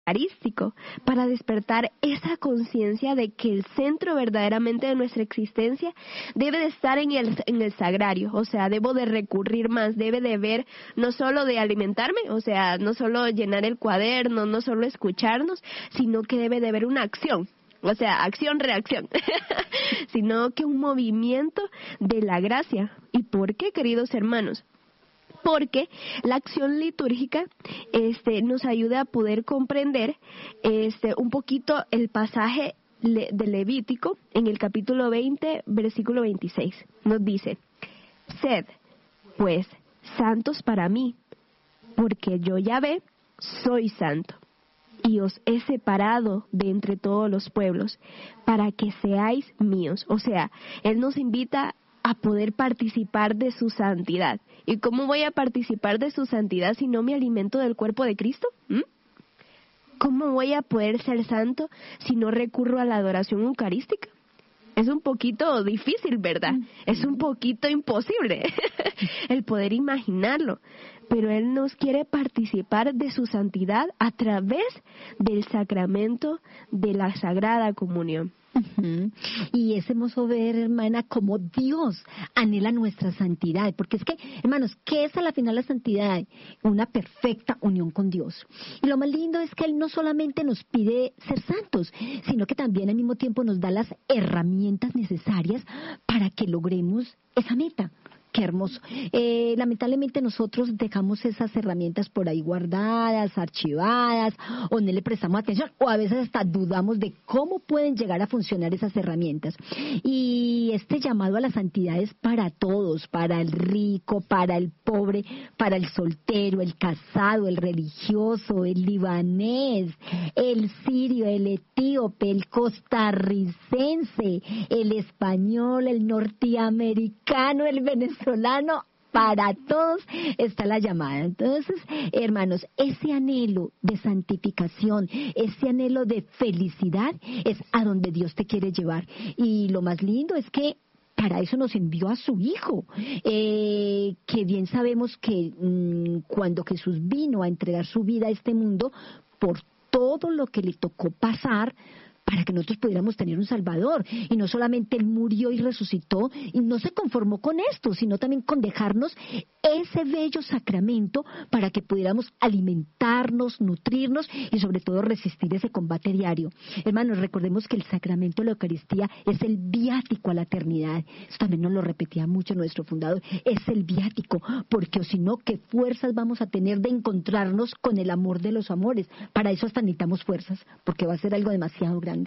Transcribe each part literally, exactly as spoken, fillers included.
eucarístico, para despertar esa conciencia de que el centro verdaderamente de nuestra existencia debe de estar en el, en el sagrario, o sea, debo de recurrir más, debe de ver, no solo de alimentarme, o sea, no solo llenar el cuaderno, no solo escucharnos, sino que debe de haber una acción. O sea, acción-reacción, sino que un movimiento de la gracia. ¿Y por qué, queridos hermanos? Porque la acción litúrgica este, nos ayuda a poder comprender este, un poquito el pasaje le, de Levítico en el capítulo veinte, versículo veintiséis. Nos dice, sed, pues, santos para mí, porque yo Yahvé soy santo. Y os he separado de entre todos los pueblos, para que seáis míos. O sea, Él nos invita a poder participar de su santidad. ¿Y cómo voy a participar de su santidad si no me alimento del cuerpo de Cristo? ¿Mm? ¿Cómo voy a poder ser santo si no recurro a la adoración eucarística? Es un poquito difícil, ¿verdad? Es un poquito imposible el poder imaginarlo. Pero Él nos quiere participar de su santidad a través del sacramento de la Sagrada Comunión. Uh-huh. Y es hermoso ver, hermana, cómo Dios anhela nuestra santidad, porque es que, hermanos, ¿qué es a la final la santidad? Una perfecta unión con Dios. Y lo más lindo es que Él no solamente nos pide ser santos, sino que también al mismo tiempo nos da las herramientas necesarias para que logremos esa meta. Qué hermoso. Eh, lamentablemente nosotros dejamos esas herramientas por ahí guardadas, archivadas, o no le prestamos atención, o a veces hasta dudamos de cómo pueden llegar a funcionar esas herramientas. Y este llamado a la santidad es para todos, para el rico, para el pobre, para el soltero, el casado, el religioso, el libanés, el sirio, el etíope, el costarricense, el español, el norteamericano, el venezolano. Solano, para todos está la llamada. Entonces, hermanos, ese anhelo de santificación, ese anhelo de felicidad es a donde Dios te quiere llevar. Y lo más lindo es que para eso nos envió a su Hijo, eh, que bien sabemos que mmm, cuando Jesús vino a entregar su vida a este mundo, por todo lo que le tocó pasar, para que nosotros pudiéramos tener un Salvador. Y no solamente Él murió y resucitó, y no se conformó con esto, sino también con dejarnos ese bello sacramento para que pudiéramos alimentarnos, nutrirnos y sobre todo resistir ese combate diario. Hermanos, recordemos que el sacramento de la Eucaristía es el viático a la eternidad. Eso también nos lo repetía mucho nuestro fundador. Es el viático, porque o si no, ¿qué fuerzas vamos a tener de encontrarnos con el amor de los amores? Para eso hasta necesitamos fuerzas, porque va a ser algo demasiado grande.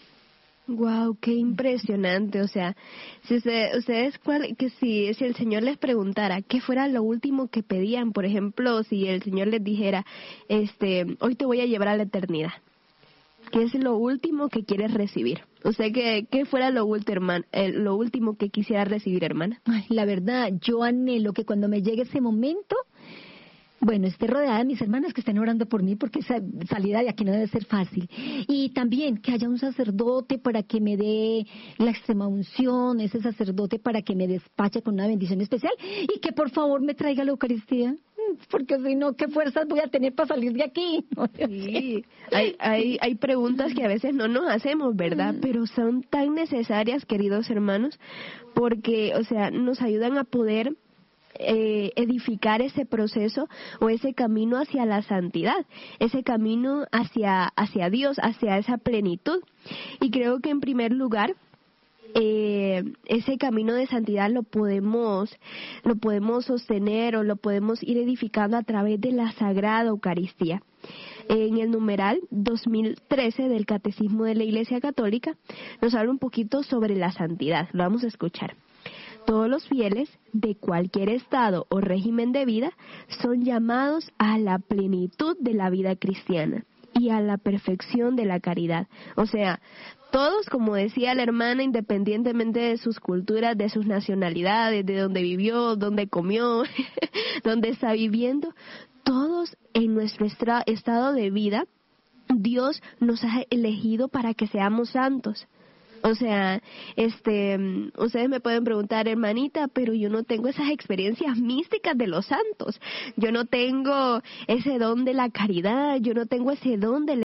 Wow, qué impresionante. O sea, si usted, ustedes cuál, que si, si el Señor les preguntara qué fuera lo último que pedían, por ejemplo, si el Señor les dijera, este, hoy te voy a llevar a la eternidad, ¿qué es lo último que quieres recibir? O sea, ¿qué, qué fuera lo, ulti, hermana, eh, lo último que quisiera recibir, hermana? Ay, la verdad, yo anhelo que cuando me llegue ese momento, bueno, esté rodeada de mis hermanas que estén orando por mí, porque esa salida de aquí no debe ser fácil. Y también que haya un sacerdote para que me dé la extrema unción, ese sacerdote para que me despache con una bendición especial y que por favor me traiga la Eucaristía. Porque si no, ¿qué fuerzas voy a tener para salir de aquí? Sí, hay, hay, hay preguntas que a veces no nos hacemos, ¿verdad? Pero son tan necesarias, queridos hermanos, porque, o sea, nos ayudan a poder Eh, edificar ese proceso o ese camino hacia la santidad, ese camino hacia, hacia Dios, hacia esa plenitud. Y creo que en primer lugar, eh, ese camino de santidad lo podemos, lo podemos sostener o lo podemos ir edificando a través de la Sagrada Eucaristía. En el numeral dos mil trece del Catecismo de la Iglesia Católica nos habla un poquito sobre la santidad. Lo vamos a escuchar. Todos los fieles de cualquier estado o régimen de vida son llamados a la plenitud de la vida cristiana y a la perfección de la caridad. O sea, todos, como decía la hermana, independientemente de sus culturas, de sus nacionalidades, de dónde vivió, dónde comió, dónde está viviendo, todos en nuestro estra- estado de vida, Dios nos ha elegido para que seamos santos. O sea, este, ustedes me pueden preguntar, hermanita, pero yo no tengo esas experiencias místicas de los santos. Yo no tengo ese don de la caridad, yo no tengo ese don de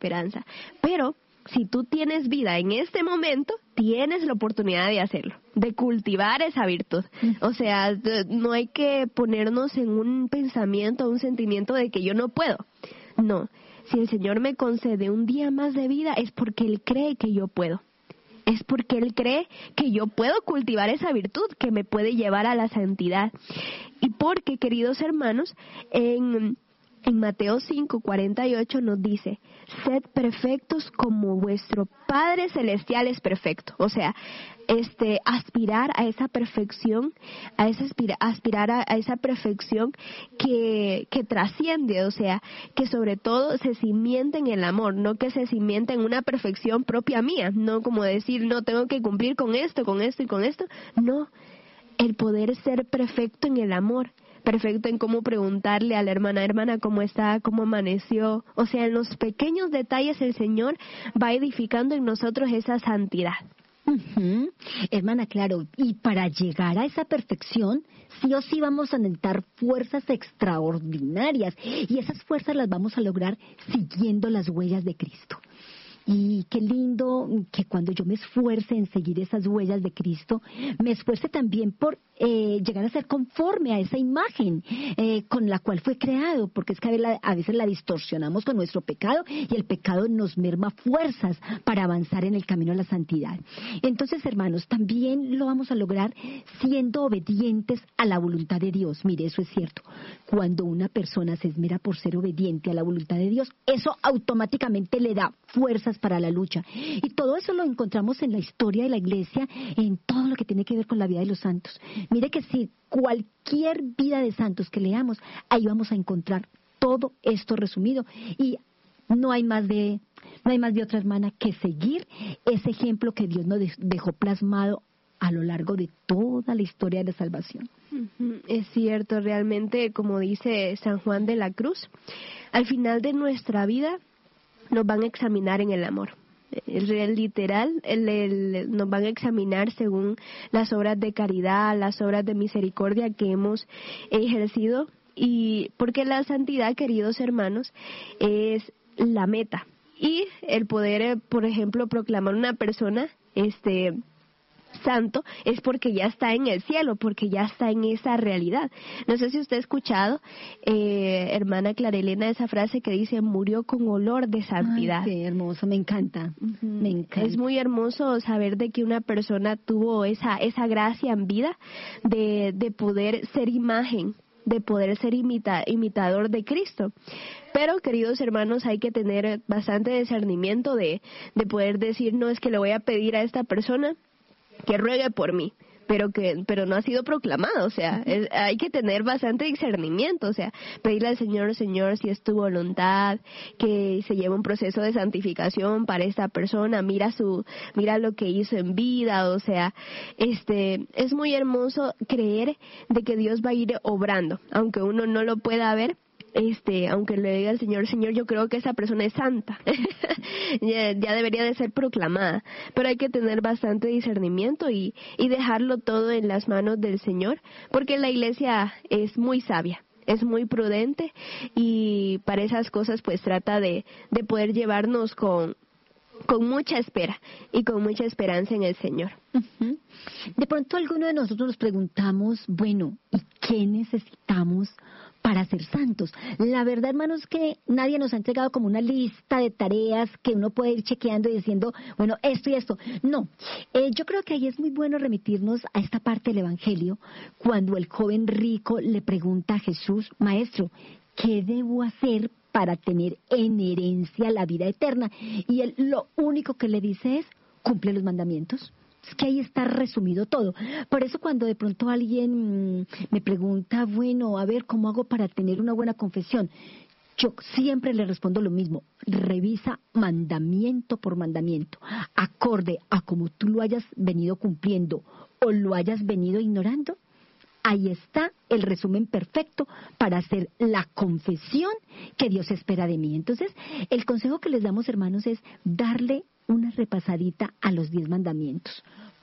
esperanza. Pero si tú tienes vida en este momento, tienes la oportunidad de hacerlo, de cultivar esa virtud. O sea, no hay que ponernos en un pensamiento, un sentimiento de que yo no puedo. No, si el Señor me concede un día más de vida es porque Él cree que yo puedo. Es porque Él cree que yo puedo cultivar esa virtud que me puede llevar a la santidad. Y porque, queridos hermanos, en... En Mateo cinco, cuarenta y ocho nos dice, sed perfectos como vuestro Padre Celestial es perfecto. O sea, este, aspirar a esa perfección, a esa aspira, aspirar a, a esa perfección que, que trasciende, o sea, que sobre todo se cimienta en el amor, no que se cimienta en una perfección propia mía, no como decir, no tengo que cumplir con esto, con esto y con esto. No, el poder ser perfecto en el amor. Perfecto en cómo preguntarle a la hermana, hermana, ¿cómo está? ¿Cómo amaneció? O sea, en los pequeños detalles el Señor va edificando en nosotros esa santidad. Uh-huh. Hermana, claro, y para llegar a esa perfección, sí o sí vamos a necesitar fuerzas extraordinarias, y esas fuerzas las vamos a lograr siguiendo las huellas de Cristo. Y qué lindo que cuando yo me esfuerce en seguir esas huellas de Cristo, me esfuerce también por eh, llegar a ser conforme a esa imagen eh, con la cual fue creado, porque es que a veces, la, a veces la distorsionamos con nuestro pecado y el pecado nos merma fuerzas para avanzar en el camino a la santidad. Entonces, hermanos, también lo vamos a lograr siendo obedientes a la voluntad de Dios. Mire, eso es cierto. Cuando una persona se esmera por ser obediente a la voluntad de Dios, eso automáticamente le da fuerzas para la lucha. Y todo eso lo encontramos en la historia de la iglesia, en todo lo que tiene que ver con la vida de los santos. Mire que si cualquier vida de santos que leamos, ahí vamos a encontrar todo esto resumido. Y no hay más de, no hay más de otra, hermana, que seguir ese ejemplo que Dios nos dejó plasmado a lo largo de toda la historia de la salvación. Es cierto, realmente, como dice San Juan de la Cruz, al final de nuestra vida nos van a examinar en el amor. El, el literal, el, el, nos van a examinar según las obras de caridad, las obras de misericordia que hemos ejercido, y porque la santidad, queridos hermanos, es la meta. Y el poder, por ejemplo, proclamar una persona, este... santo, es porque ya está en el cielo, porque ya está en esa realidad. No sé si usted ha escuchado, eh, hermana Clarelena, esa frase que dice, murió con olor de santidad. Ay, qué hermoso, me encanta, uh-huh. me encanta. Es muy hermoso saber de que una persona tuvo esa esa gracia en vida de, de poder ser imagen, de poder ser imita, imitador de Cristo. Pero, queridos hermanos, hay que tener bastante discernimiento de, de poder decir, no, es que le voy a pedir a esta persona que ruegue por mí, pero que pero no ha sido proclamado. O sea, es, hay que tener bastante discernimiento, o sea, pedirle al Señor, Señor, si es tu voluntad, que se lleve un proceso de santificación para esta persona, mira su mira lo que hizo en vida, o sea, este es muy hermoso creer de que Dios va a ir obrando, aunque uno no lo pueda ver. Este, aunque le diga al Señor, Señor, yo creo que esa persona es santa, ya, ya debería de ser proclamada, pero hay que tener bastante discernimiento y, y dejarlo todo en las manos del Señor, porque la iglesia es muy sabia, es muy prudente, y para esas cosas pues trata de, de poder llevarnos con, con mucha espera y con mucha esperanza en el Señor. Uh-huh. De pronto alguno de nosotros nos preguntamos, bueno, ¿y qué necesitamos para ser santos? La verdad, hermanos, es que nadie nos ha entregado como una lista de tareas que uno puede ir chequeando y diciendo, bueno, esto y esto. No, eh, yo creo que ahí es muy bueno remitirnos a esta parte del Evangelio, cuando el joven rico le pregunta a Jesús, Maestro, ¿qué debo hacer para tener en herencia la vida eterna? Y él lo único que le dice es, cumple los mandamientos. Es que ahí está resumido todo. Por eso cuando de pronto alguien mmm, me pregunta, bueno, a ver, ¿cómo hago para tener una buena confesión? Yo siempre le respondo lo mismo. Revisa mandamiento por mandamiento, acorde a como tú lo hayas venido cumpliendo o lo hayas venido ignorando. Ahí está el resumen perfecto para hacer la confesión que Dios espera de mí. Entonces, el consejo que les damos, hermanos, es darle una repasadita a los diez mandamientos.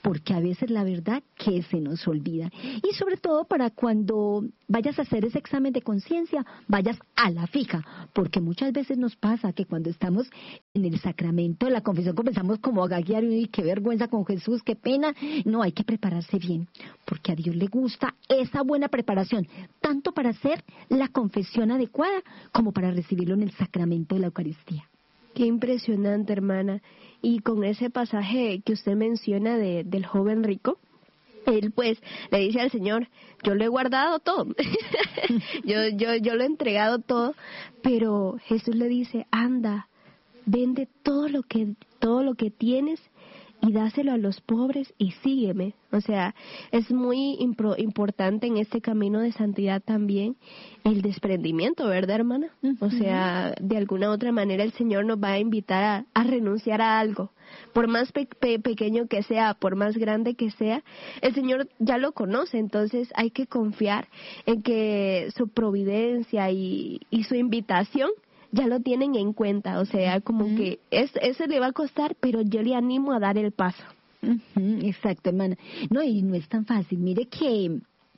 porque a veces la verdad que se nos olvida. Y sobre todo para cuando vayas a hacer ese examen de conciencia, vayas a la fija, porque muchas veces nos pasa que cuando estamos en el sacramento de la confesión comenzamos como a gaguear y qué vergüenza con Jesús, qué pena. No, hay que prepararse bien, porque a Dios le gusta esa buena preparación, tanto para hacer la confesión adecuada como para recibirlo en el sacramento de la Eucaristía. Qué impresionante, hermana. Y con ese pasaje que usted menciona de, del joven rico, él pues le dice al Señor, yo lo he guardado todo, yo, yo, yo lo he entregado todo, pero Jesús le dice, anda, vende todo lo que, todo lo que tienes y dáselo a los pobres y sígueme. O sea, es muy impro, importante en este camino de santidad también el desprendimiento, ¿verdad, hermana? Uh-huh. O sea, de alguna u otra manera el Señor nos va a invitar a, a renunciar a algo. Por más pe- pe- pequeño que sea, por más grande que sea, el Señor ya lo conoce, entonces hay que confiar en que su providencia y, y su invitación ya lo tienen en cuenta, o sea, como uh-huh. que es, eso le va a costar, pero yo le animo a dar el paso. Uh-huh, exacto, hermana. No, y no es tan fácil. Mire que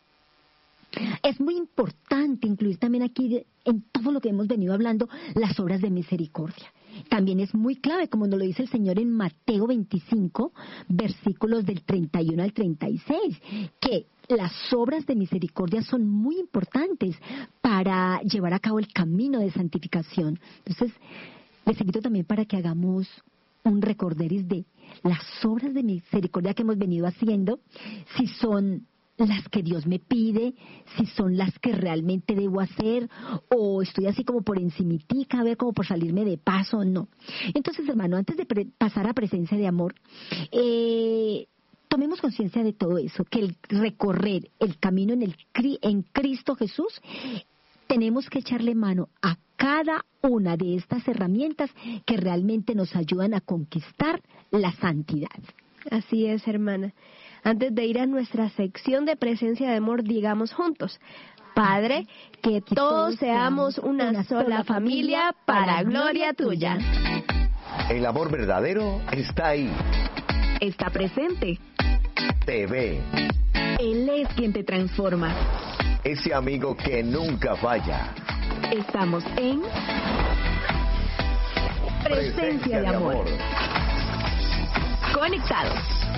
es muy importante incluir también aquí, en todo lo que hemos venido hablando, las obras de misericordia. También es muy clave, como nos lo dice el Señor en Mateo veinticinco, versículos del treinta y uno al treinta y seis, que las obras de misericordia son muy importantes para llevar a cabo el camino de santificación. Entonces, les invito también para que hagamos un recorderis de las obras de misericordia que hemos venido haciendo, si son las que Dios me pide, si son las que realmente debo hacer, o estoy así como por encimitica, a ver como por salirme de paso, no. Entonces, hermano, antes de pre- pasar a presencia de amor, eh, tomemos conciencia de todo eso, que el recorrer el camino en, el, en Cristo Jesús, tenemos que echarle mano a cada una de estas herramientas que realmente nos ayudan a conquistar la santidad. Así es, hermana. Antes de ir a nuestra sección de presencia de amor, digamos juntos, Padre, que, que todos seamos una, una sola, sola familia para gloria tuya. El amor verdadero está ahí. Está presente. Te ve. Él es quien te transforma. Ese amigo que nunca falla. Estamos en Presencia, Presencia de, amor. de amor. Conectados.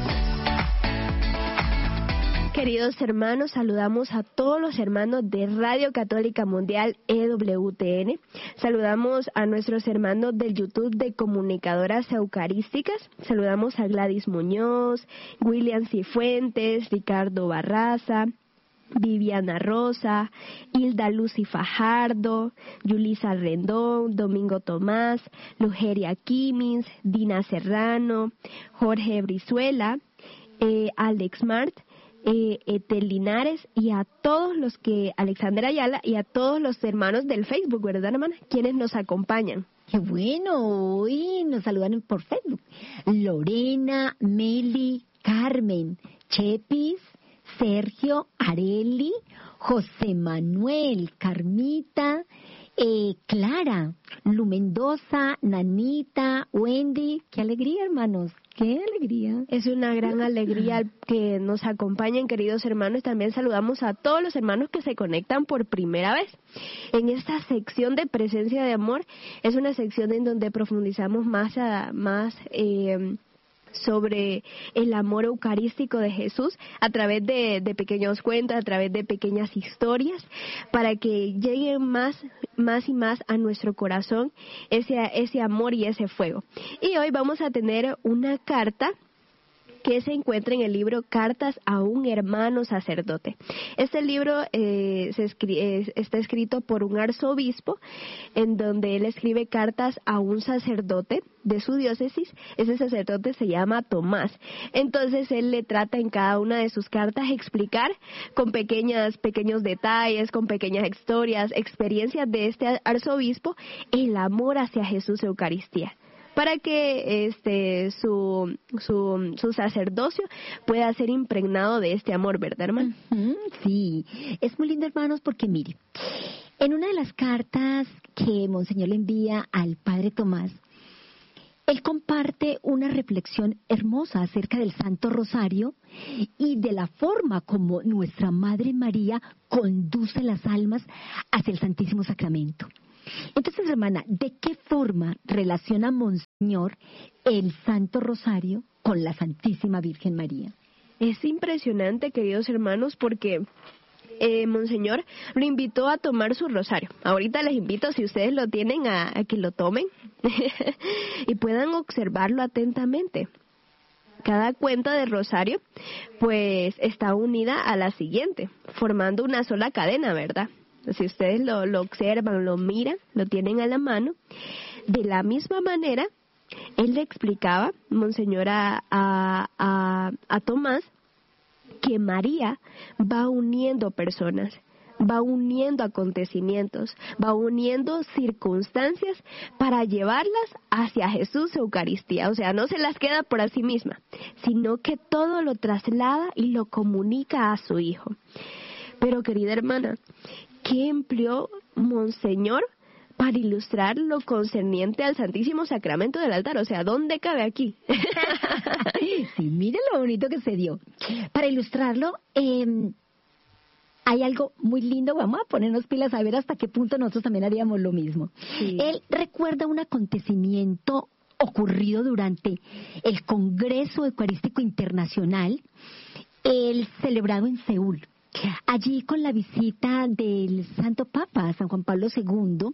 Queridos hermanos, saludamos a todos los hermanos de Radio Católica Mundial E W T N. Saludamos a nuestros hermanos del YouTube de Comunicadoras Eucarísticas. Saludamos a Gladys Muñoz, William Cifuentes, Ricardo Barraza, Viviana Rosa, Hilda Lucy Fajardo, Yulisa Rendón, Domingo Tomás, Lugeria Quimins, Dina Serrano, Jorge Brizuela, eh, Alex Mart, Eh, Etel Linares y a todos los que, Alexander Ayala y a todos los hermanos del Facebook, ¿verdad, hermana? Quienes nos acompañan. Qué bueno, hoy nos saludan por Facebook. Lorena, Meli, Carmen, Chepis, Sergio, Areli, José Manuel, Carmita, eh, Clara, Lu Mendoza, Nanita, Wendy. Qué alegría, hermanos. ¡Qué alegría! Es una gran alegría que nos acompañen, queridos hermanos. También saludamos a todos los hermanos que se conectan por primera vez. En esta sección de Presencia de Amor, es una sección en donde profundizamos más, a, más eh, sobre el amor eucarístico de Jesús a través de, de pequeños cuentos, a través de pequeñas historias, para que lleguen más, más y más a nuestro corazón ese, ese amor y ese fuego. Y hoy vamos a tener una carta que se encuentra en el libro Cartas a un hermano sacerdote. Este libro eh, se escri- eh, está escrito por un arzobispo, en donde él escribe cartas a un sacerdote de su diócesis. Ese sacerdote se llama Tomás. Entonces él le trata en cada una de sus cartas explicar con pequeñas, pequeños detalles, con pequeñas historias, experiencias de este arzobispo, el amor hacia Jesús Eucaristía, para que este su, su su sacerdocio pueda ser impregnado de este amor, ¿verdad, hermano? Uh-huh, sí, es muy lindo, hermanos, porque mire, en una de las cartas que Monseñor le envía al Padre Tomás, él comparte una reflexión hermosa acerca del Santo Rosario y de la forma como nuestra Madre María conduce las almas hacia el Santísimo Sacramento. Entonces, hermana, ¿de qué forma relaciona Monseñor el Santo Rosario con la Santísima Virgen María? Es impresionante, queridos hermanos, porque eh, Monseñor lo invitó a tomar su rosario. Ahorita les invito, si ustedes lo tienen, a, a que lo tomen y puedan observarlo atentamente. Cada cuenta del rosario, pues, está unida a la siguiente, formando una sola cadena, ¿verdad? Si ustedes lo, lo observan, lo miran, lo tienen a la mano, de la misma manera, él le explicaba, Monseñor, a, a, a, a Tomás, que María va uniendo personas, va uniendo acontecimientos, va uniendo circunstancias para llevarlas hacia Jesús Eucaristía. O sea, no se las queda por sí misma, sino que todo lo traslada y lo comunica a su Hijo. Pero, querida hermana, ¿qué empleó Monseñor para ilustrar lo concerniente al Santísimo Sacramento del altar? O sea, ¿dónde cabe aquí? Sí, mire lo bonito que se dio. Para ilustrarlo, eh, hay algo muy lindo. Vamos a ponernos pilas a ver hasta qué punto nosotros también haríamos lo mismo. Sí. Él recuerda un acontecimiento ocurrido durante el Congreso Eucarístico Internacional, el celebrado en Seúl. Allí, con la visita del Santo Papa, San Juan Pablo segundo,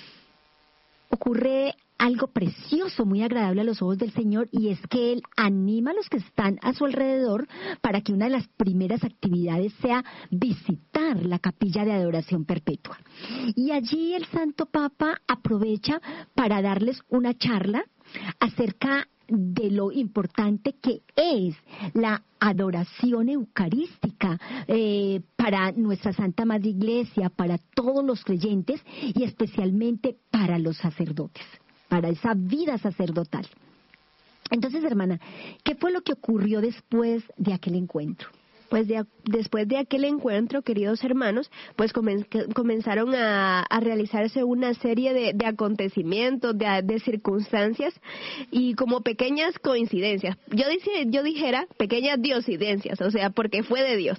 ocurre algo precioso, muy agradable a los ojos del Señor, y es que Él anima a los que están a su alrededor para que una de las primeras actividades sea visitar la capilla de adoración perpetua. Y allí el Santo Papa aprovecha para darles una charla acerca de lo importante que es la adoración eucarística eh, para nuestra Santa Madre Iglesia, para todos los creyentes y especialmente para los sacerdotes, para esa vida sacerdotal. Entonces, hermana, ¿qué fue lo que ocurrió después de aquel encuentro? Pues de, después de aquel encuentro, queridos hermanos, pues comen, comenzaron a, a realizarse una serie de, de acontecimientos, de, de circunstancias y como pequeñas coincidencias. Yo, dice, yo dijera pequeñas diosidencias, o sea, porque fue de Dios,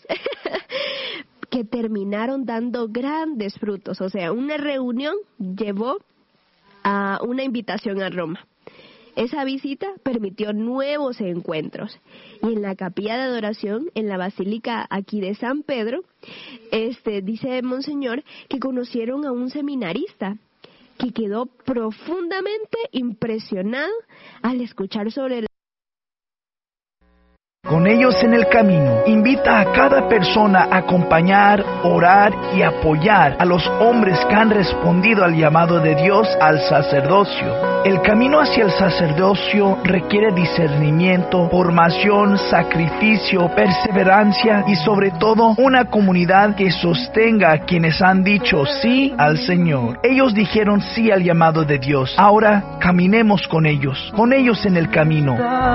que terminaron dando grandes frutos. O sea, una reunión llevó a una invitación a Roma. Esa visita permitió nuevos encuentros. Y en la capilla de adoración, en la basílica aquí de San Pedro, este dice Monseñor que conocieron a un seminarista que quedó profundamente impresionado al escuchar sobre el Con ellos en el camino, invita a cada persona a acompañar, orar y apoyar a los hombres que han respondido al llamado de Dios al sacerdocio. El camino hacia el sacerdocio requiere discernimiento, formación, sacrificio, perseverancia y sobre todo una comunidad que sostenga a quienes han dicho sí al Señor. Ellos dijeron sí al llamado de Dios. Ahora caminemos con ellos, con ellos en el camino.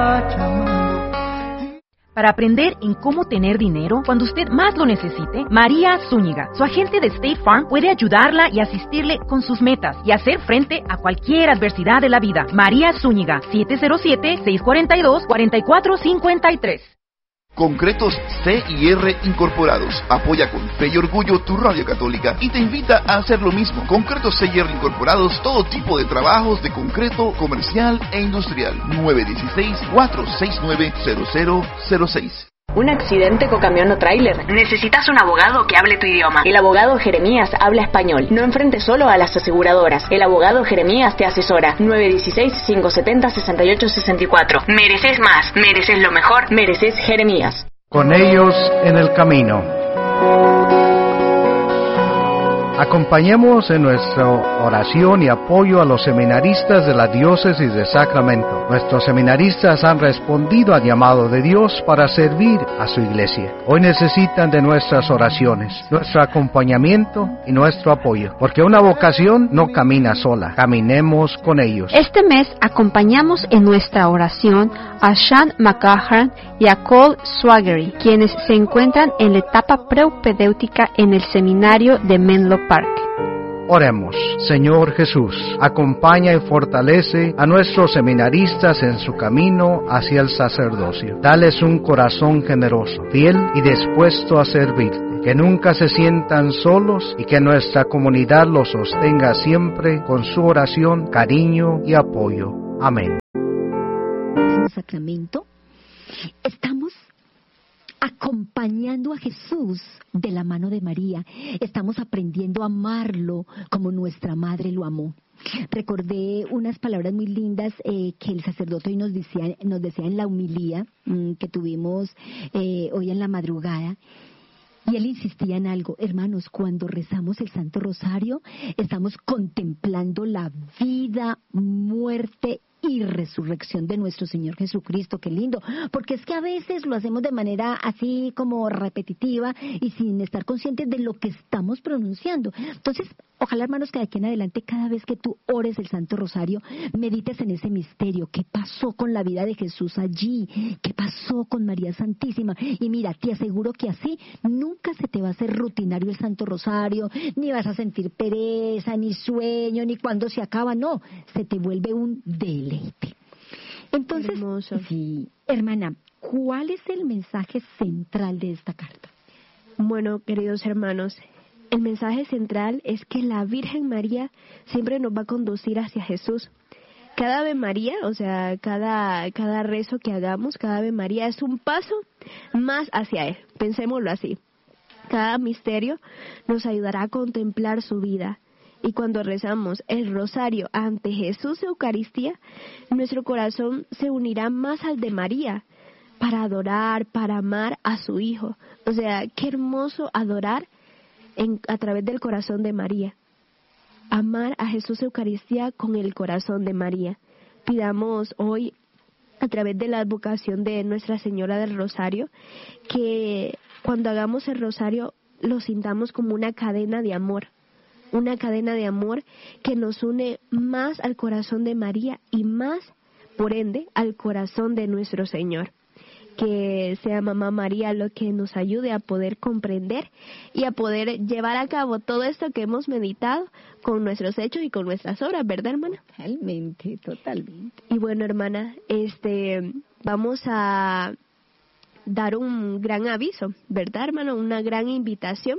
Para aprender en cómo tener dinero cuando usted más lo necesite, María Zúñiga, su agente de State Farm, puede ayudarla y asistirle con sus metas y hacer frente a cualquier adversidad de la vida. María Zúñiga, siete cero siete, seis cuatro dos, cuatro cuatro cinco tres. Concretos C y R Incorporados apoya con fe y orgullo tu radio católica y te invita a hacer lo mismo. Concretos C y R Incorporados, todo tipo de trabajos de concreto comercial e industrial. nueve uno seis, cuatro seis nueve, cero cero cero seis. Un accidente con camión o tráiler. Necesitas un abogado que hable tu idioma. El abogado Jeremías habla español. No enfrentes solo a las aseguradoras. El abogado Jeremías te asesora. nueve uno seis, cinco siete cero, seis ocho seis cuatro. Mereces más, mereces lo mejor. Mereces Jeremías. Con ellos en el camino. Acompañemos en nuestra oración y apoyo a los seminaristas de la Diócesis de Sacramento. Nuestros seminaristas han respondido al llamado de Dios para servir a su iglesia. Hoy necesitan de nuestras oraciones, nuestro acompañamiento y nuestro apoyo, porque una vocación no camina sola. Caminemos con ellos. Este mes acompañamos en nuestra oración a Sean McGahern y a Cole Swaggery, quienes se encuentran en la etapa preupedéutica en el seminario de Menlo Park. Oremos. Señor Jesús, acompaña y fortalece a nuestros seminaristas en su camino hacia el sacerdocio. Dales un corazón generoso, fiel y dispuesto a servirte. Que nunca se sientan solos y que nuestra comunidad los sostenga siempre con su oración, cariño y apoyo. Amén. En el sacramento estamos acompañando a Jesús de la mano de María. Estamos aprendiendo a amarlo como nuestra madre lo amó. Recordé unas palabras muy lindas eh, que el sacerdote hoy nos decía, nos decía en la homilía mmm, que tuvimos eh, hoy en la madrugada. Y él insistía en algo, hermanos, cuando rezamos el Santo Rosario, estamos contemplando la vida, muerte y resurrección de nuestro Señor Jesucristo. Qué lindo, porque es que a veces lo hacemos de manera así como repetitiva y sin estar conscientes de lo que estamos pronunciando. Entonces, ojalá, hermanos, que de aquí en adelante, cada vez que tú ores el Santo Rosario, medites en ese misterio. ¿Qué pasó con la vida de Jesús allí? ¿Qué pasó con María Santísima? Y mira, te aseguro que así nunca se te va a hacer rutinario el Santo Rosario, ni vas a sentir pereza, ni sueño, ni cuando se acaba. No, se te vuelve un deleite. Entonces, hermoso. Sí, hermana, ¿cuál es el mensaje central de esta carta? Bueno, queridos hermanos, el mensaje central es que la Virgen María siempre nos va a conducir hacia Jesús. Cada Ave María, o sea, cada, cada rezo que hagamos, cada Ave María es un paso más hacia Él. Pensémoslo así. Cada misterio nos ayudará a contemplar su vida. Y cuando rezamos el rosario ante Jesús Eucaristía, nuestro corazón se unirá más al de María para adorar, para amar a su Hijo. O sea, qué hermoso adorar en, a través del corazón de María. Amar a Jesús Eucaristía con el corazón de María. Pidamos hoy, a través de la advocación de Nuestra Señora del Rosario, que cuando hagamos el rosario lo sintamos como una cadena de amor. Una cadena de amor que nos une más al corazón de María y más, por ende, al corazón de nuestro Señor. Que sea Mamá María lo que nos ayude a poder comprender y a poder llevar a cabo todo esto que hemos meditado con nuestros hechos y con nuestras obras, ¿verdad, hermana? Totalmente, totalmente. Y bueno, hermana, este, vamos a dar un gran aviso, ¿verdad, hermano? Una gran invitación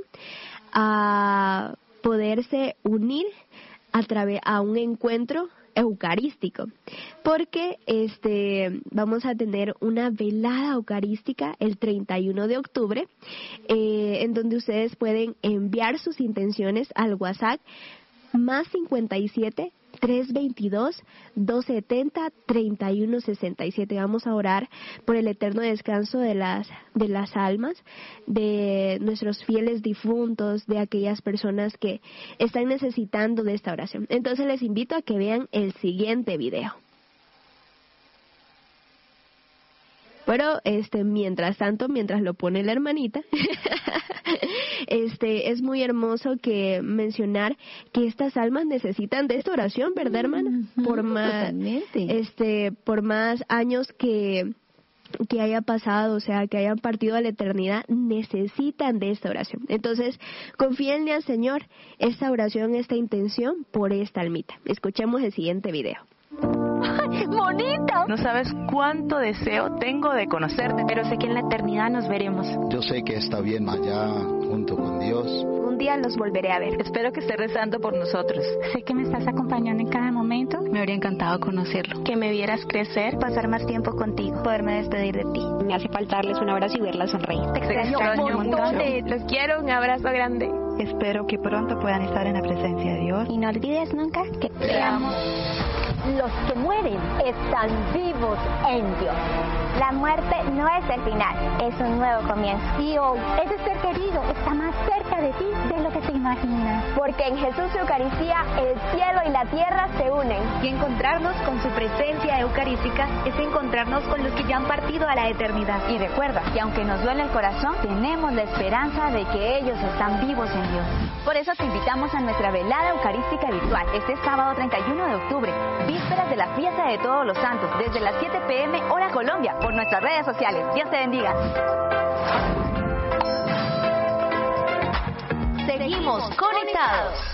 a poderse unir a través a un encuentro eucarístico, porque este vamos a tener una velada eucarística el treinta y uno de octubre, eh, en donde ustedes pueden enviar sus intenciones al WhatsApp más cincuenta y siete, trescientos veintidós, doscientos setenta, treinta y uno sesenta y siete. Vamos a orar por el eterno descanso de las de las almas, de nuestros fieles difuntos, de aquellas personas que están necesitando de esta oración. Entonces les invito a que vean el siguiente video. Pero este mientras tanto, mientras lo pone la hermanita, este es muy hermoso que mencionar que estas almas necesitan de esta oración, ¿verdad, hermana? Por más Totalmente. este por más años que que haya pasado, o sea, que hayan partido a la eternidad, necesitan de esta oración. Entonces, confíenle al Señor esta oración, esta intención por esta almita. Escuchemos el siguiente video. ¡Ay, bonita! No sabes cuánto deseo tengo de conocerte, pero sé que en la eternidad nos veremos. Yo sé que está bien allá, junto con Dios. Un día los volveré a ver. Espero que esté rezando por nosotros. Sé que me estás acompañando en cada momento. Me habría encantado conocerlo. Que me vieras crecer, pasar más tiempo contigo, poderme despedir de ti. Me hace falta darles un abrazo y verla sonreír. Te extraño, Te extraño un montón. Los quiero, un abrazo grande. Espero que pronto puedan estar en la presencia de Dios. Y no olvides nunca que te amo. Los que mueren están vivos en Dios. La muerte no es el final, es un nuevo comienzo. Y hoy, ese ser querido está más cerca de ti de lo que te imaginas. Porque en Jesús Eucaristía el cielo y la tierra se unen. Y encontrarnos con su presencia eucarística es encontrarnos con los que ya han partido a la eternidad. Y recuerda que aunque nos duele el corazón, tenemos la esperanza de que ellos están vivos en Dios. Por eso te invitamos a nuestra velada eucarística virtual este sábado treinta y uno de octubre, vísperas de la fiesta de Todos los Santos, desde las siete pe eme hora Colombia, por nuestras redes sociales. Dios te bendiga. Seguimos conectados.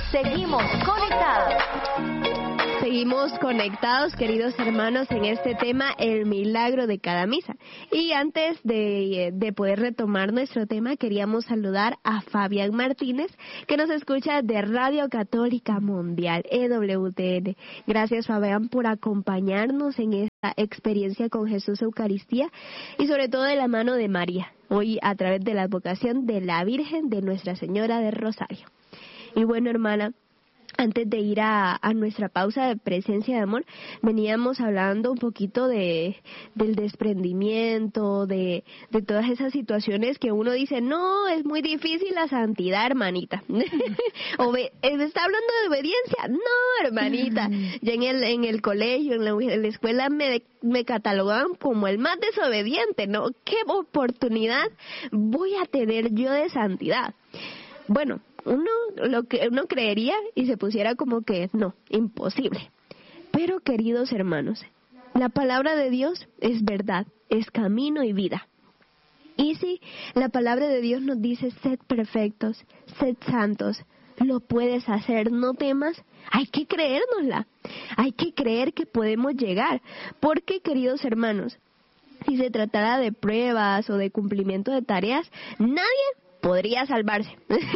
Seguimos conectados. Seguimos conectados, queridos hermanos, en este tema, el milagro de cada misa. Y antes de, de poder retomar nuestro tema, queríamos saludar a Fabián Martínez, que nos escucha de Radio Católica Mundial, E W T N. Gracias, Fabián, por acompañarnos en esta experiencia con Jesús Eucaristía y sobre todo de la mano de María, hoy a través de la advocación de la Virgen de Nuestra Señora del Rosario. Y bueno, hermana, antes de ir a, a nuestra pausa de presencia de amor, veníamos hablando un poquito de del desprendimiento, de, de todas esas situaciones que uno dice, no, es muy difícil la santidad, hermanita. Obe- ¿Está hablando de obediencia? No, hermanita. Ya en el en el colegio, en la, en la escuela me, me catalogaban como el más desobediente, ¿no? ¿Qué oportunidad voy a tener yo de santidad? Bueno, uno lo que uno creería y se pusiera como que no, imposible. Pero queridos hermanos, la palabra de Dios es verdad, es camino y vida. Y si la palabra de Dios nos dice sed perfectos, sed santos, lo puedes hacer, no temas, hay que creérnosla, hay que creer que podemos llegar, porque queridos hermanos, si se tratara de pruebas o de cumplimiento de tareas, nadie podría salvarse.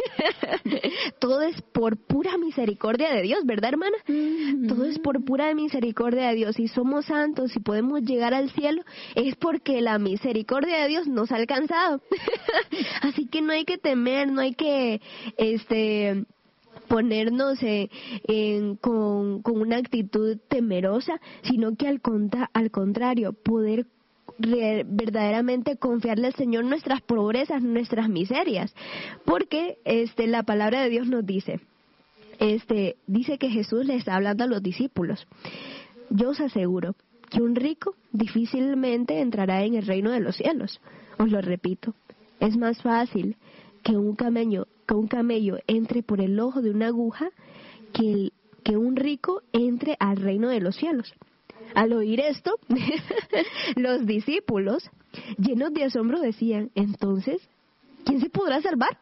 Todo es por pura misericordia de Dios, ¿verdad, hermana? Mm-hmm. Todo es por pura misericordia de Dios. Si somos santos y podemos llegar al cielo, es porque la misericordia de Dios nos ha alcanzado. Así que no hay que temer, no hay que este ponernos eh, en, con, con una actitud temerosa, sino que al, contra, al contrario, poder Re, verdaderamente confiarle al Señor nuestras pobrezas, nuestras miserias, porque este la palabra de Dios nos dice, este dice que Jesús le está hablando a los discípulos. Yo os aseguro que un rico difícilmente entrará en el reino de los cielos. Os lo repito, es más fácil que un camello, que un camello entre por el ojo de una aguja que, el, que un rico entre al reino de los cielos. Al oír esto, los discípulos, llenos de asombro, decían, entonces, ¿quién se podrá salvar?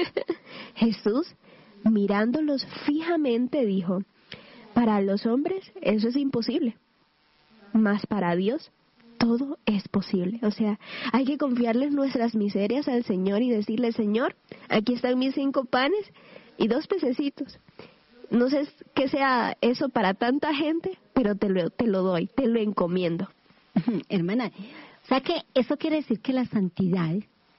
Jesús, mirándolos fijamente, dijo, para los hombres eso es imposible, mas para Dios todo es posible. O sea, hay que confiarles nuestras miserias al Señor y decirle, Señor, aquí están mis cinco panes y dos pececitos. No sé qué sea eso para tanta gente, pero te lo, te lo doy, te lo encomiendo. Hermana, o sea que eso quiere decir que la santidad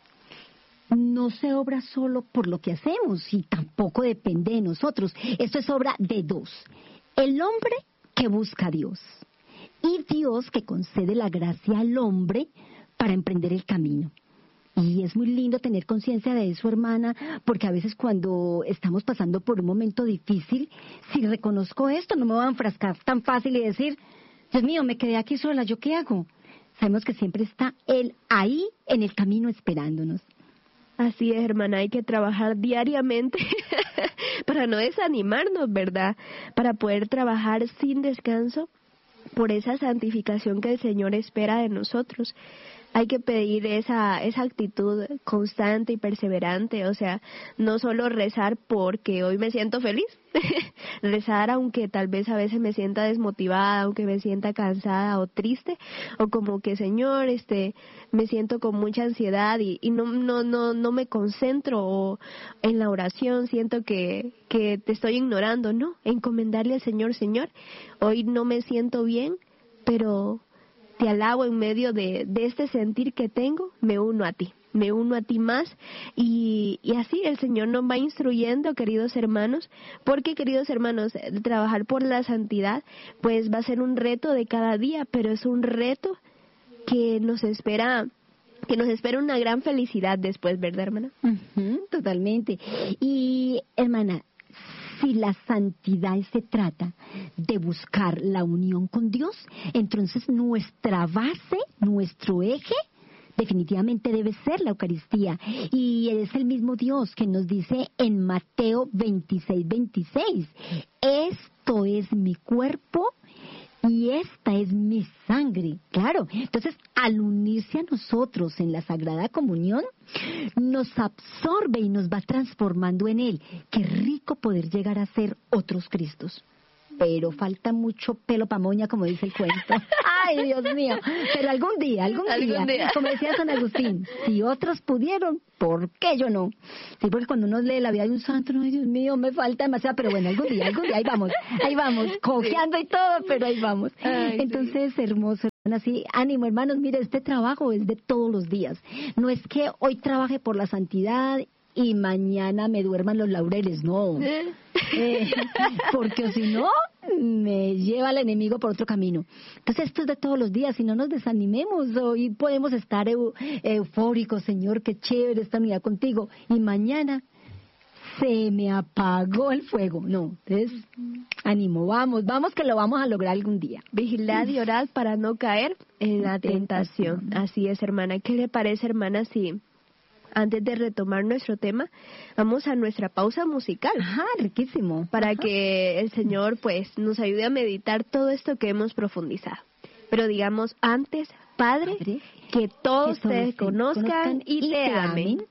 no se obra solo por lo que hacemos y tampoco depende de nosotros. Esto es obra de dos. El hombre que busca a Dios y Dios que concede la gracia al hombre para emprender el camino. Y es muy lindo tener conciencia de eso, hermana, porque a veces cuando estamos pasando por un momento difícil, si reconozco esto, no me voy a enfrascar tan fácil y decir, Dios mío, me quedé aquí sola, ¿yo qué hago? Sabemos que siempre está Él ahí en el camino esperándonos. Así es, hermana, hay que trabajar diariamente para no desanimarnos, ¿verdad? Para poder trabajar sin descanso por esa santificación que el Señor espera de nosotros. Hay que pedir esa esa actitud constante y perseverante, o sea, no solo rezar porque hoy me siento feliz, rezar aunque tal vez a veces me sienta desmotivada, aunque me sienta cansada o triste, o como que Señor, este, me siento con mucha ansiedad y, y no no no no me concentro o en la oración, siento que que te estoy ignorando, no, encomendarle al Señor, Señor, hoy no me siento bien, pero te alabo en medio de, de este sentir que tengo, me uno a ti, me uno a ti más y, y así el Señor nos va instruyendo, queridos hermanos, porque queridos hermanos, trabajar por la santidad pues va a ser un reto de cada día, pero es un reto que nos espera, que nos espera una gran felicidad después, ¿verdad, hermana? Uh-huh, totalmente. Y hermana, si la santidad se trata de buscar la unión con Dios, entonces nuestra base, nuestro eje, definitivamente debe ser la Eucaristía. Y es el mismo Dios que nos dice en Mateo veintiséis, veintiséis, esto es mi cuerpo y esta es mi sangre. Claro, entonces al unirse a nosotros en la Sagrada Comunión, nos absorbe y nos va transformando en Él. Qué rico poder llegar a ser otros Cristos. Pero falta mucho pelo pa' moña, como dice el cuento. Ay, Dios mío. Pero algún día, algún, ¿Algún día, día? como decía San Agustín, si otros pudieron, ¿por qué yo no? Sí, porque cuando uno lee la vida de un santo, no, ay, Dios mío, me falta demasiado, pero bueno, algún día, algún día, ahí vamos, ahí vamos, cojeando y todo, pero ahí vamos. Ay, Entonces, sí. Hermoso. Así, ánimo, hermanos, mire, este trabajo es de todos los días. No es que hoy trabaje por la santidad y mañana me duerman los laureles, no. Eh, porque si no, me lleva el enemigo por otro camino. Entonces esto es de todos los días, y no nos desanimemos. Hoy podemos estar eu, eufóricos, Señor, qué chévere esta unidad contigo, y mañana se me apagó el fuego. No, entonces, ánimo, vamos, vamos que lo vamos a lograr algún día. Vigilad y orad para no caer en la tentación. Así es, hermana. ¿Qué le parece, hermana, si antes de retomar nuestro tema, vamos a nuestra pausa musical? Ajá, riquísimo. Para Ajá. que el Señor pues nos ayude a meditar todo esto que hemos profundizado. Pero digamos antes, Padre, Padre que todos te conozcan, conozcan y te amen.